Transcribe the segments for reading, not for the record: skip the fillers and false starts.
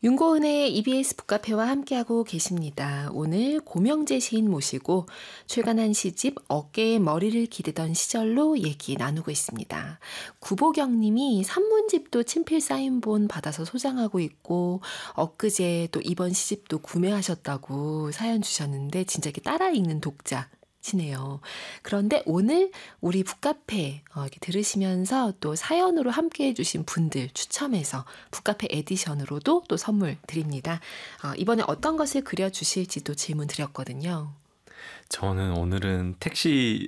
윤고은의 EBS 북카페와 함께하고 계십니다. 오늘 고명재 시인 모시고 출간한 시집 어깨에 머리를 기대던 시절로 얘기 나누고 있습니다. 구보경 님이 산문집도 친필 사인본 받아서 소장하고 있고 엊그제 또 이번 시집도 구매하셨다고 사연 주셨는데 진짜 이렇게 따라 읽는 독자 시네요. 그런데 오늘 우리 북카페 이렇게 들으시면서 또 사연으로 함께해 주신 분들 추첨해서 북카페 에디션으로도 또 선물 드립니다. 이번에 어떤 것을 그려주실지도 질문 드렸거든요. 저는 오늘은 택시와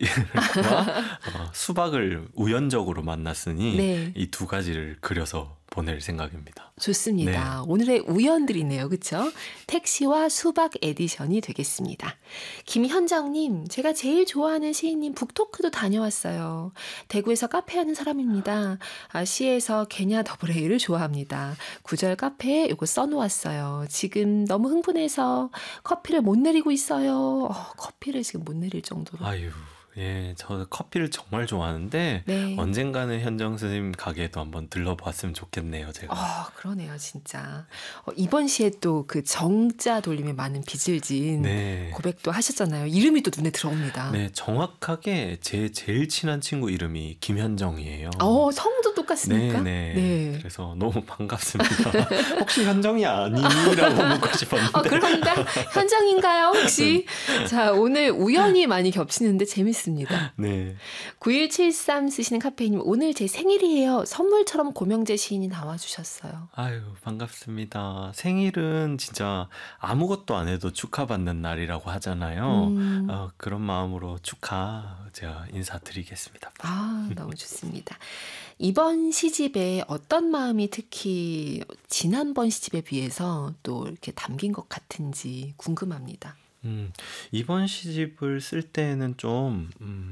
수박을 우연적으로 만났으니 네. 이 두 가지를 그려서 보낼 생각입니다. 좋습니다. 네. 오늘의 우연들이네요. 그렇죠? 택시와 수박 에디션이 되겠습니다. 김현정님, 제가 제일 좋아하는 시인님 북토크도 다녀왔어요. 대구에서 카페하는 사람입니다. 시에서 개냐 더블 A를 좋아합니다. 구절 카페에 이거 써놓았어요. 지금 너무 흥분해서 커피를 못 내리고 있어요. 커피를 지금 못 내릴 정도로. 아유, 예, 저 커피를 정말 좋아하는데 네. 언젠가는 현정 스님 가게에도 한번 들러봤으면 좋겠네요, 제가. 그러네요, 진짜. 이번 시에 또 그 정자 돌림에 많은 빚을 진 네. 고백도 하셨잖아요. 이름이 또 눈에 들어옵니다. 네, 정확하게 제 제일 친한 친구 이름이 김현정이에요. 성도 똑같습니까? 네. 그래서 너무 반갑습니다. 혹시 현정이 아니라고 묻고 싶었는데. 그런가? 현정인가요, 혹시? 자, 오늘 우연히 많이 겹치는데 재밌습니다. 네. 9173 쓰시는 카페이님, 오늘 제 생일이에요. 선물처럼 고명재 시인이 나와주셨어요. 아유, 반갑습니다. 생일은 진짜 아무것도 안 해도 축하받는 날이라고 하잖아요. 그런 마음으로 축하 제가 인사드리겠습니다. 너무 좋습니다. 이번 시집에 어떤 마음이 특히 지난번 시집에 비해서 또 이렇게 담긴 것 같은지 궁금합니다. 이번 시집을 쓸 때는 좀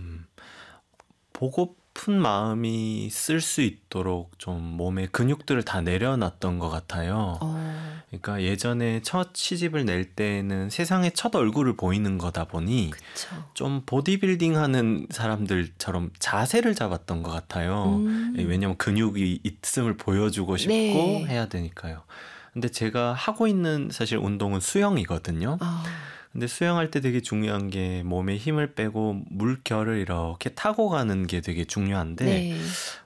보고픈 마음이 쓸 수 있도록 좀 몸의 근육들을 다 내려놨던 것 같아요. 그러니까 예전에 첫 시집을 낼 때는 세상의 첫 얼굴을 보이는 거다 보니 그쵸. 좀 보디빌딩 하는 사람들처럼 자세를 잡았던 것 같아요. 왜냐면 근육이 있음을 보여주고 싶고 네. 해야 되니까요. 근데 제가 하고 있는 사실 운동은 수영이거든요. 근데 수영할 때 되게 중요한 게 몸에 힘을 빼고 물결을 이렇게 타고 가는 게 되게 중요한데 네.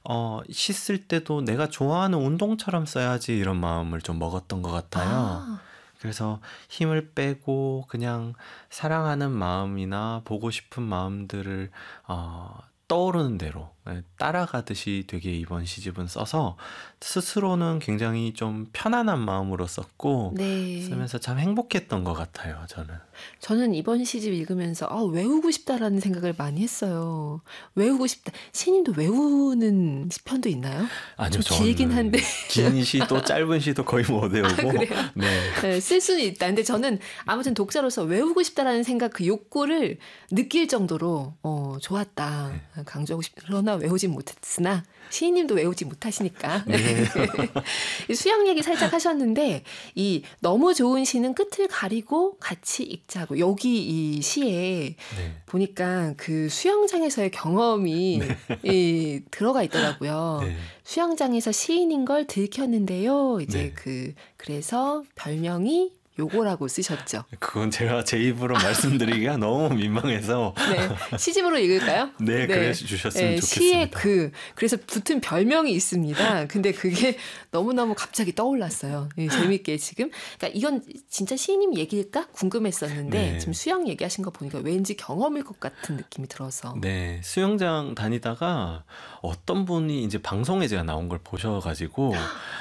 씻을 때도 내가 좋아하는 운동처럼 써야지 이런 마음을 좀 먹었던 것 같아요. 그래서 힘을 빼고 그냥 사랑하는 마음이나 보고 싶은 마음들을 떠오르는 대로 따라가듯이 되게 이번 시집은 써서 스스로는 굉장히 좀 편안한 마음으로 썼고 네. 쓰면서 참 행복했던 것 같아요. 저는 이번 시집 읽으면서 외우고 싶다라는 생각을 많이 했어요. 외우고 싶다. 시님도 외우는 시편도 있나요? 아니요, 좀 길긴 한데. 긴 시도 짧은 시도 거의 못 외우고. 그래요? 네, 쓸 수는 있다. 근데 저는 아무튼 독자로서 외우고 싶다라는 생각, 그 욕구를 느낄 정도로 좋았다. 네. 강조하고 싶다. 그러나 외우진 못했으나 시인님도 외우지 못하시니까. 네. 수영 얘기 살짝 하셨는데 이 너무 좋은 시는 끝을 가리고 같이 읽자고. 여기 이 시에 네. 보니까 그 수영장에서의 경험이 들어가 있더라고요. 네. 수영장에서 시인인 걸 들켰는데요. 이제 네. 그래서 별명이 요거라고 쓰셨죠. 그건 제가 제 입으로 말씀드리기가 너무 민망해서. 네, 시집으로 읽을까요? 네, 그래 주셨으면 좋겠습니다. 시에 그래서 붙은 별명이 있습니다. 근데 그게 너무너무 갑자기 떠올랐어요. 재밌게 지금. 그러니까 이건 진짜 시인님 얘기일까? 궁금했었는데 네. 지금 수영 얘기하신 거 보니까 왠지 경험일 것 같은 느낌이 들어서. 네, 수영장 다니다가 어떤 분이 이제 방송에 제가 나온 걸 보셔가지고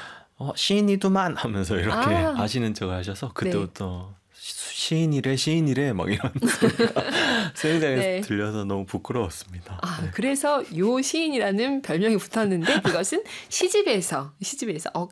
시인이도만 하면서 이렇게 아시는 척 하셔서 그때부터 시인이래 막 이런 소리가 수영장에서 들려서 너무 부끄러웠습니다. 그래서 요 시인이라는 별명이 붙었는데 그것은 시집에서